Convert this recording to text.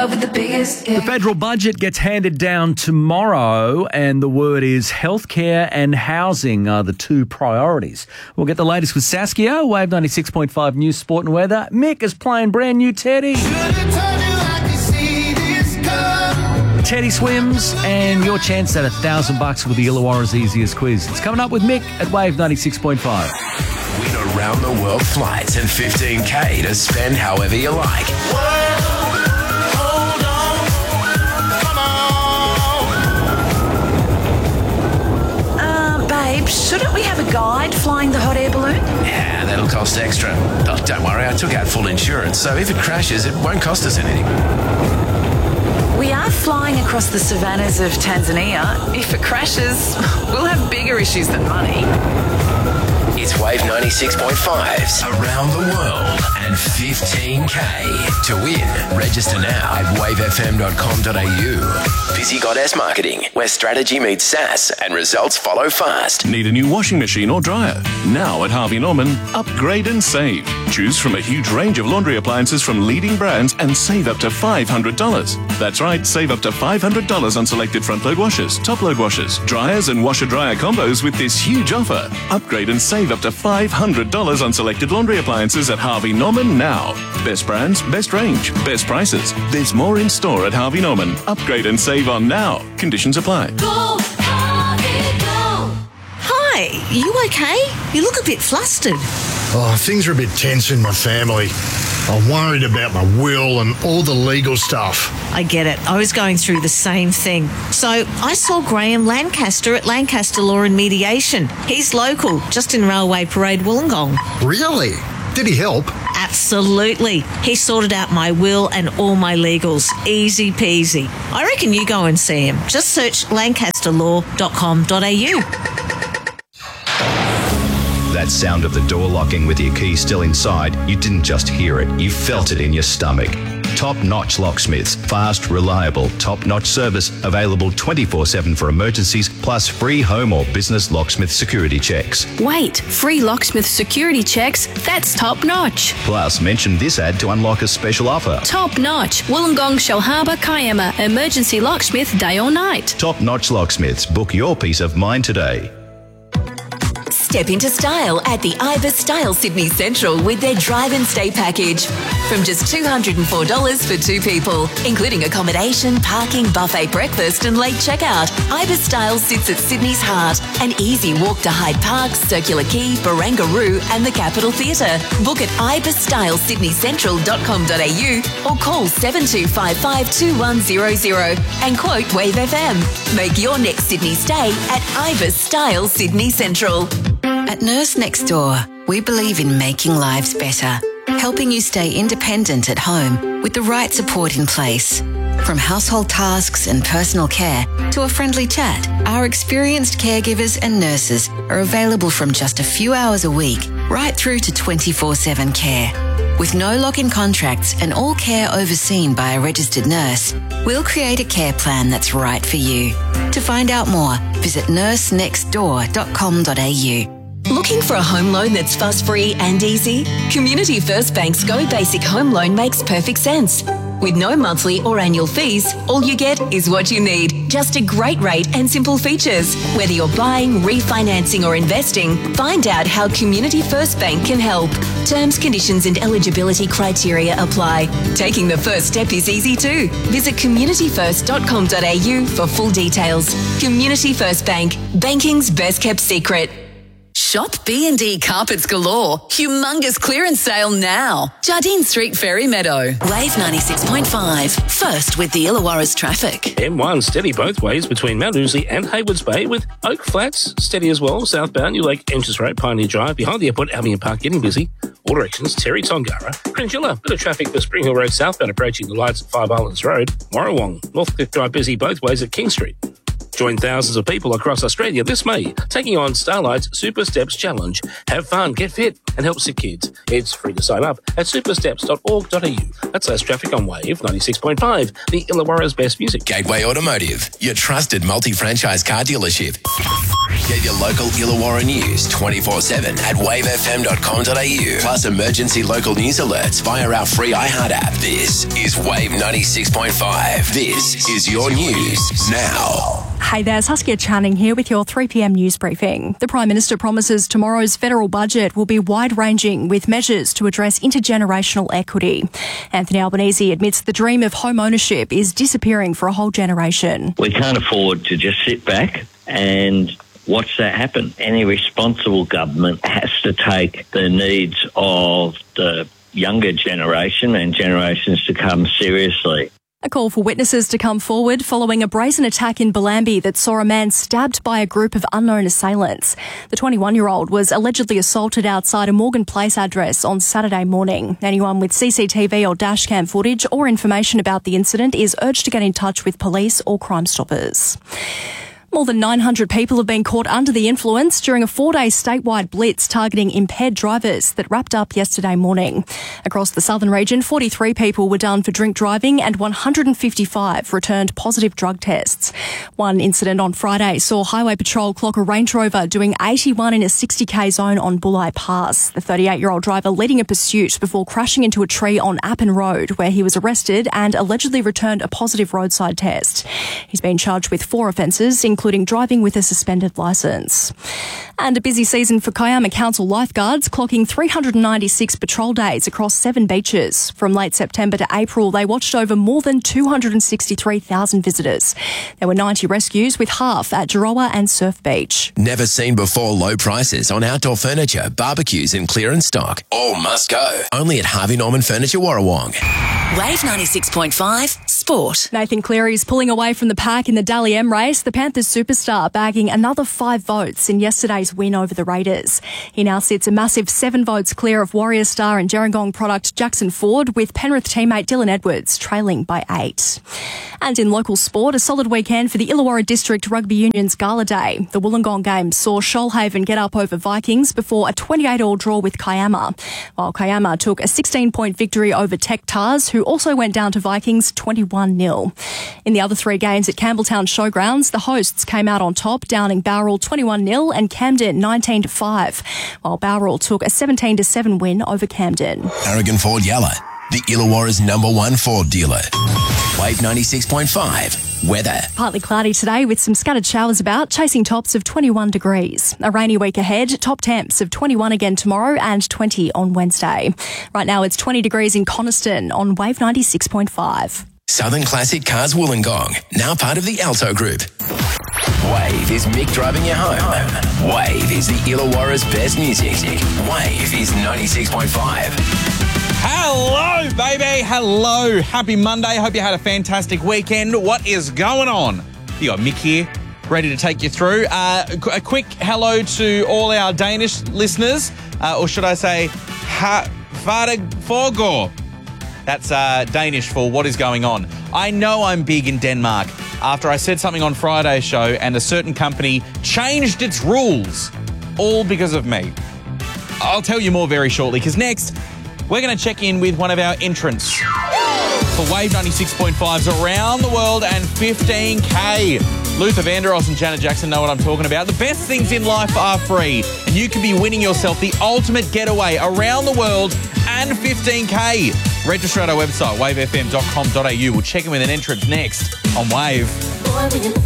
with the biggest. The federal budget gets handed down tomorrow, and the word is healthcare and housing are the two priorities. We'll get the latest with Saskia, Wave 96.5 News, Sport and Weather. Mick is playing brand new Teddy. Teddy swims, and your chance at $1,000 with the Illawarra's easiest quiz. It's coming up with Mick at Wave 96.5. Win around the world flights and $15K to spend however you like. Hold on, come on. Babe, shouldn't we have a guide flying the hot air balloon? Yeah, that'll cost extra. Oh, don't worry, I took out full insurance, so if it crashes, it won't cost us anything. We are flying across the savannas of Tanzania. If it crashes, we'll have bigger issues than money. It's Wave 96.5's Around the World and $15K. To win, register now at wavefm.com.au. Busy Goddess Marketing, where strategy meets sass and results follow fast. Need a new washing machine or dryer? Now at Harvey Norman, upgrade and save. Choose from a huge range of laundry appliances from leading brands and save up to $500. That's right, save up to $500 on selected front-load washers, top-load washers, dryers and washer-dryer combos with this huge offer. Upgrade and save up to $500 on selected laundry appliances at Harvey Norman now. Best brands, best range, best prices. There's more in store at Harvey Norman. Upgrade and save on now. Conditions apply. Go, Harvey, go. Hi, you okay? You look a bit flustered. Oh, things are a bit tense in my family. I'm worried about my will and all the legal stuff. I get it. I was going through the same thing. So I saw Graham Lancaster at Lancaster Law and Mediation. He's local, just in Railway Parade, Wollongong. Really? Did he help? Absolutely. He sorted out my will and all my legals. Easy peasy. I reckon you go and see him. Just search lancasterlaw.com.au. That sound of the door locking with your key still inside, you didn't just hear it, you felt it in your stomach. Top-notch locksmiths, fast, reliable, top-notch service, available 24/7 for emergencies, plus free home or business locksmith security checks. Wait, free locksmith security checks? That's top-notch. Plus, mention this ad to unlock a special offer. Top-notch, Wollongong, Shellharbour, Kiama, emergency locksmith day or night. Top-notch locksmiths, book your peace of mind today. Step into style at the Ibis Style Sydney Central with their drive and stay package. From just $204 for two people, including accommodation, parking, buffet breakfast and late checkout. Ibis Style sits at Sydney's heart. An easy walk to Hyde Park, Circular Quay, Barangaroo and the Capitol Theatre. Book at ibisstylesydneycentral.com.au or call 7255-2100 and quote Wave FM. Make your next Sydney stay at Ibis Style Sydney Central. At Nurse Next Door, we believe in making lives better, helping you stay independent at home with the right support in place. From household tasks and personal care to a friendly chat, our experienced caregivers and nurses are available from just a few hours a week right through to 24/7 care. With no lock-in contracts and all care overseen by a registered nurse, we'll create a care plan that's right for you. To find out more, visit nursenextdoor.com.au. Looking for a home loan that's fuss-free and easy? Community First Bank's Go Basic Home Loan makes perfect sense. With no monthly or annual fees, all you get is what you need. Just a great rate and simple features. Whether you're buying, refinancing or investing, find out how Community First Bank can help. Terms, conditions and eligibility criteria apply. Taking the first step is easy too. Visit communityfirst.com.au for full details. Community First Bank, banking's best kept secret. Shop B&D Carpets Galore. Humongous clearance sale now. Jardine Street, Ferry Meadow. Wave 96.5. First with the Illawarra's traffic. M1 steady both ways between Mount Ousley and Haywards Bay, with Oak Flats steady as well. Southbound, New Lake Entrance Road, Pioneer Drive. Behind the airport, Albion Park getting busy. All directions, Terry Tongara. Cringilla, bit of traffic for Spring Hill Road southbound approaching the lights at Five Islands Road. Morrawong, Northcliffe Drive busy both ways at King Street. Join thousands of people across Australia this May, taking on Starlight's Super Steps Challenge. Have fun, get fit, and help sick kids. It's free to sign up at supersteps.org.au. That's less traffic on Wave 96.5, the Illawarra's best music. Gateway Automotive, your trusted multi-franchise car dealership. Get your local Illawarra news 24/7 at wavefm.com.au. Plus emergency local news alerts via our free iHeart app. This is Wave 96.5. This is your news now. Hey there, Saskia Channing here with your 3 p.m. news briefing. The Prime Minister promises tomorrow's federal budget will be wide-ranging with measures to address intergenerational equity. Anthony Albanese admits the dream of home ownership is disappearing for a whole generation. We can't afford to just sit back and watch that happen. Any responsible government has to take the needs of the younger generation and generations to come seriously. A call for witnesses to come forward following a brazen attack in Bellambi that saw a man stabbed by a group of unknown assailants. The 21-year-old was allegedly assaulted outside a Morgan Place address on Saturday morning. Anyone with CCTV or dashcam footage or information about the incident is urged to get in touch with police or Crime Stoppers. More than 900 people have been caught under the influence during a 4-day statewide blitz targeting impaired drivers that wrapped up yesterday morning. Across the southern region, 43 people were done for drink driving and 155 returned positive drug tests. One incident on Friday saw Highway Patrol clock a Range Rover doing 81 in a 60k zone on Bulli Pass. The 38-year-old driver leading a pursuit before crashing into a tree on Appin Road, where he was arrested and allegedly returned a positive roadside test. He's been charged with 4 offences, including driving with a suspended licence. And a busy season for Kiama Council lifeguards, clocking 396 patrol days across 7 beaches. From late September to April, they watched over more than 263,000 visitors. There were 90 rescues, with half at Jirowa and Surf Beach. Never seen before low prices on outdoor furniture, barbecues and clearance stock. All must go. Only at Harvey Norman Furniture Warrawong. Wave 96.5 Sport. Nathan Cleary's pulling away from the pack in the Dally M race. The Panthers superstar bagging another 5 votes in yesterday's win over the Raiders. He now sits a massive 7 votes clear of Warrior star and Gerringong product Jackson Ford, with Penrith teammate Dylan Edwards trailing by 8. And in local sport, a solid weekend for the Illawarra District Rugby Union's Gala Day. The Wollongong game saw Shoalhaven get up over Vikings before a 28-all draw with Kiama, while Kiama took a 16-point victory over Tech Tars, who also went down to Vikings 21-0. In the other 3 games at Campbelltown Showgrounds, the hosts came out on top, downing Bowral 21-0 and Camden 19-5, while Bowral took a 17-7 win over Camden. Aragon Ford Yalla, the Illawarra's #1 Ford dealer. Wave 96.5 weather. Partly cloudy today with some scattered showers about, chasing tops of 21 degrees. A rainy week ahead, top temps of 21 again tomorrow and 20 on Wednesday. Right now it's 20 degrees in Coniston on Wave 96.5. Southern Classic Cars Wollongong, now part of the Alto Group. Wave is Mick driving you home. Wave is the Illawarra's best music. Wave is 96.5. Hello, baby. Hello. Happy Monday. Hope you had a fantastic weekend. What is going on? You got Mick here, ready to take you through. A quick hello to all our Danish listeners, or should I say, Fadag Forgård. That's Danish for what is going on. I know I'm big in Denmark after I said something on Friday's show and a certain company changed its rules, all because of me. I'll tell you more very shortly, because next we're going to check in with one of our entrants for Wave 96.5's Around the World and 15K. Luther Vandross and Janet Jackson know what I'm talking about. The best things in life are free, and you could be winning yourself the ultimate getaway around the world and 15K. Register at our website, wavefm.com.au. We'll check in with an entrance next on Wave.